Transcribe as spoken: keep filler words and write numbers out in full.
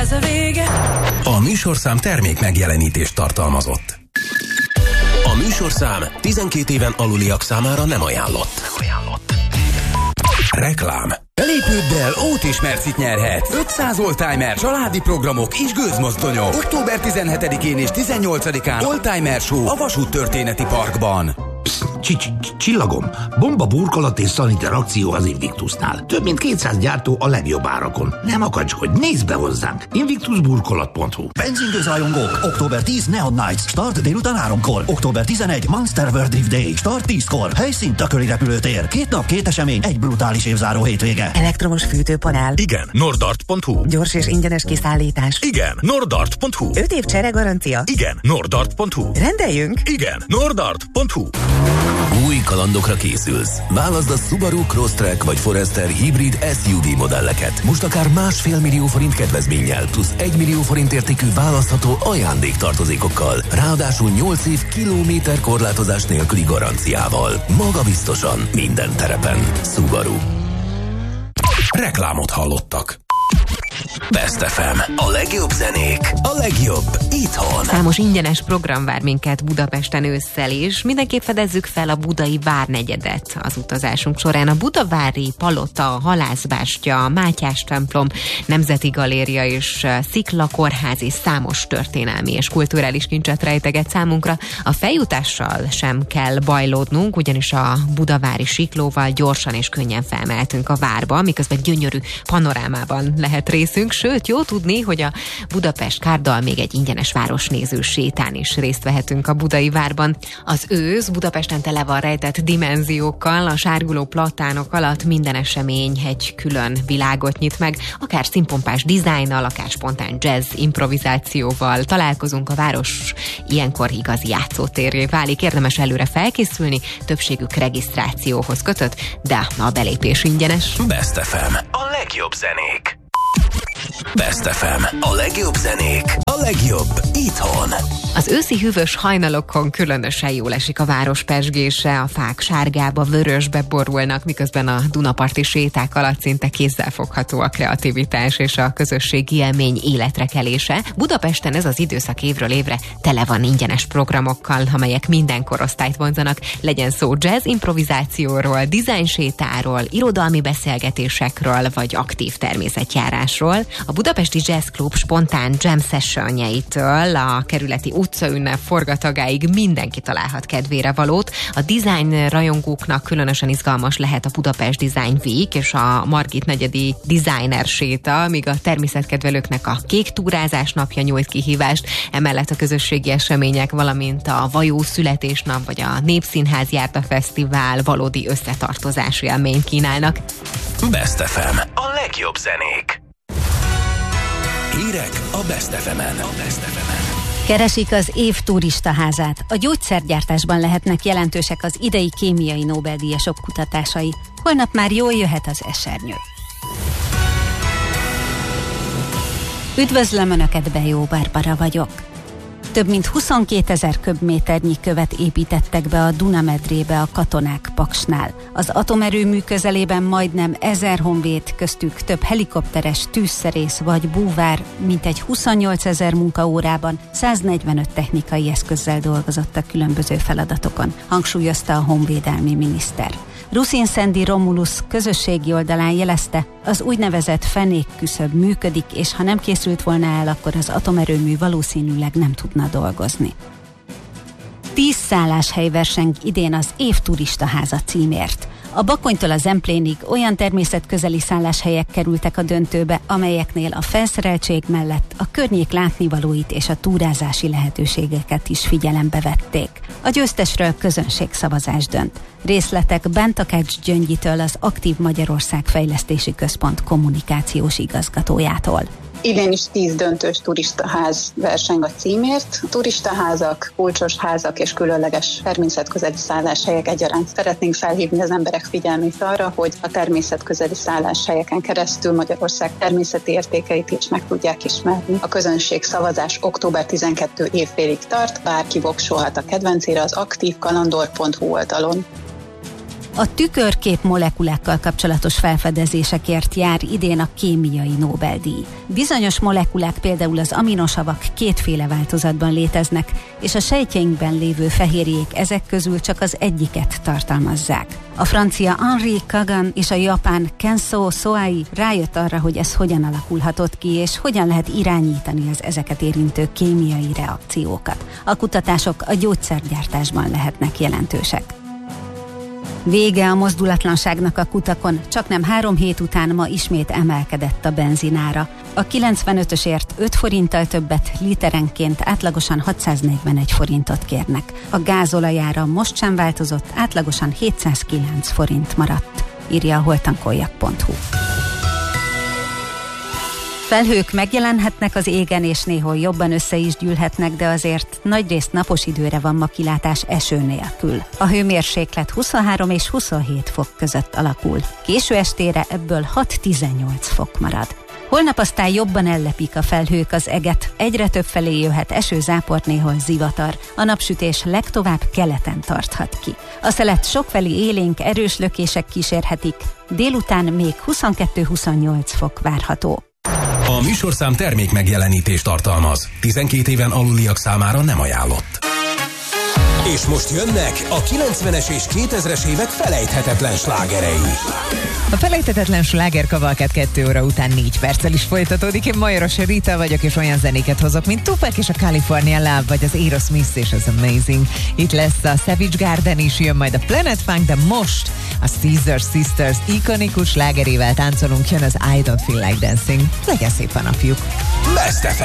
ez a vége. A műsorszám termék megjelenítést tartalmazott. A műsorszám tizenkét éven aluliak számára nem ajánlott. Nem ajánlott. Reklám. Belépőddel Ótis Mercit nyerhetsz. ötszáz oldtimer, családi programok és gőzmozdonyok. október tizenhetedikén és tizennyolcadikán Oldtimer Show a Vasút Történeti Parkban. Csillagom, bomba burkolat és szaniter akció az Invictusnál. Több mint kétszáz gyártó a legjobb árakon. Nem akacskodj, nézd be hozzánk! invictus burkolat pont hu. Benzingőzrajongók, október tíz Neon Nights, start délután háromkor. október tizenegy Monster World Drift Day, start tízkor. Helyszín Tököli repülőtér. Két nap, két esemény, egy brutális évzáró hétvége. Elektromos fűtőpanel. Igen, nordart pont hu. Gyors és ingyenes kiszállítás. Igen, nordart pont hu. öt év csere garancia. Igen, nordart pont hu. Rendeljünk. Igen, nordart pont hu. Új kalandokra készülsz? Válaszd a Subaru Crosstrek vagy Forester hibrid es u vé modelleket. Most akár másfél millió forint kedvezménnyel, plusz egy millió forint értékű választható ajándéktartozékokkal. Ráadásul nyolc év kilométer korlátozás nélküli garanciával. Magabiztosan minden terepen. Subaru. Reklámot hallottak. Best ef em. A legjobb zenék, a legjobb itthon. Számos ingyenes program vár minket Budapesten ősszel is. Mindenképp fedezzük fel a budai várnegyedet az utazásunk során. A Budavári Palota, Halászbástya, Mátyás templom, Nemzeti Galéria és Szikla kórház is számos történelmi és kulturális kincset rejteget számunkra. A feljutással sem kell bajlódnunk, ugyanis a budavári siklóval gyorsan és könnyen felmehetünk a várba, miközben gyönyörű panorámában lehet részünk, sőt, jó tudni, hogy a Budapest kárdal még egy ingyenes városnéző sétán is részt vehetünk a budai várban. Az ősz Budapesten tele van rejtett dimenziókkal, a sárguló platánok alatt minden esemény egy külön világot nyit meg, akár színpompás dizájnnal, akár spontán jazz improvizációval találkozunk, a város ilyenkor igazi játszótérré válik, érdemes előre felkészülni, többségük regisztrációhoz kötött, de a belépés ingyenes. Best ef em. A legjobb zenék. Best ef em. A legjobb zenék, a legjobb itthon. Az őszi hűvös hajnalokon különösen jól esik a város pezsgése, a fák sárgába, vörösbe borulnak, miközben a Dunaparti séták alatt szinte kézzelfogható a kreativitás és a közösségi élmény életrekelése. Budapesten ez az időszak évről évre tele van ingyenes programokkal, amelyek minden korosztályt vonzanak, legyen szó jazz improvizációról, design sétáról, irodalmi beszélgetésekről, vagy aktív természetjárásról. A Budapesti Jazz Club spontán jam sessionjeitől a kerületi utcaünnep forgatagáig mindenki találhat kedvére valót. A design rajongóknak különösen izgalmas lehet a Budapest Design Week és a Margit negyedi designer séta, míg a természetkedvelőknek a kék túrázás napja nyújt kihívást, emellett a közösségi események, valamint a Vajó születésnap vagy a Népszínház Járta Fesztivál valódi összetartozási élményt kínálnak. Best ef em. A legjobb zenék. Hírek a Best ef emen. A Best ef emen. Keresik az év turistaházát. A gyógyszergyártásban lehetnek jelentősek az idei kémiai Nobel-díjasok kutatásai. Holnap már jól jöhet az esernyő. Üdvözlöm Önöket, Bejó Barbara vagyok. Több mint huszonkétezer köbméternyi követ építettek be a Dunamedrébe a katonák Paksnál. Az atomerőmű közelében majdnem ezer honvéd, köztük több helikopteres, tűzszerész vagy búvár, mintegy huszonnyolcezer munkaórában száznegyvenöt technikai eszközzel dolgozott a különböző feladatokon, hangsúlyozta a honvédelmi miniszter. Ruszin Szendi Romulus közösségi oldalán jelezte, az úgynevezett fenékküszöb működik, és ha nem készült volna el, akkor az atomerőmű valószínűleg nem tudna dolgozni. Tíz szálláshely verseng idén az év turistaháza címért. A Bakonytól a Zemplénig olyan természetközeli szálláshelyek kerültek a döntőbe, amelyeknél a felszereltség mellett a környék látnivalóit és a túrázási lehetőségeket is figyelembe vették. A győztesről közönségszavazás dönt. Részletek Bántakács Gyöngyitől, az Aktív Magyarország Fejlesztési Központ kommunikációs igazgatójától. Idén is tíz döntős turistaház verseng a címért. A turistaházak, kulcsos házak és különleges természetközeli szálláshelyek egyaránt. Szeretnénk felhívni az emberek figyelmét arra, hogy a természetközeli szálláshelyeken keresztül Magyarország természeti értékeit is meg tudják ismerni. A közönség szavazás október tizenkettedike évfélig tart, bárki voksolhat a kedvencére az aktív kalandor pont hu oldalon. A tükörkép molekulákkal kapcsolatos felfedezésekért jár idén a kémiai Nobel-díj. Bizonyos molekulák, például az aminosavak kétféle változatban léteznek, és a sejtjeinkben lévő fehérjék ezek közül csak az egyiket tartalmazzák. A francia Henri Kagan és a japán Kenso Soai rájött arra, hogy ez hogyan alakulhatott ki, és hogyan lehet irányítani az ezeket érintő kémiai reakciókat. A kutatások a gyógyszergyártásban lehetnek jelentősek. Vége a mozdulatlanságnak a kutakon, csaknem három hét után ma ismét emelkedett a benzinára. A kilencvenötösért öt forinttal többet, literenként átlagosan hatszáznegyvenegy forintot kérnek. A gázolajára most sem változott, átlagosan hétszázkilenc forint maradt, írja a holtankoljak pont hu. Felhők megjelenhetnek az égen, és néhol jobban össze is gyűlhetnek, de azért nagyrészt napos időre van ma kilátás eső nélkül. A hőmérséklet huszonhárom és huszonhét fok között alakul. Késő estére ebből hat-tizennyolc fok marad. Holnap aztán jobban ellepik a felhők az eget, egyre több felé jöhet eső, zápor, néhol zivatar. A napsütés legtovább keleten tarthat ki. A szelet sokfelé élénk, erős lökések kísérhetik, délután még huszonkettő-huszonnyolc fok várható. A műsorszám termék megjelenítést tartalmaz. tizenkét éven aluliak számára nem ajánlott. És most jönnek a kilencvenes és kétezres évek felejthetetlen slágerei. A felejthetetlen slágerkavalkád kettő óra után négy perccel is folytatódik. Én Majoros Rita vagyok, és olyan zenéket hozok, mint Tupac és a California Love, vagy az Aerosmith és az Amazing. Itt lesz a Savage Garden is, jön majd a Planet Funk, de most a Caesar Sisters ikonikus slágerével táncolunk, jön az I Don't Feel Like Dancing. Legyen szép a napjuk! Best ef em.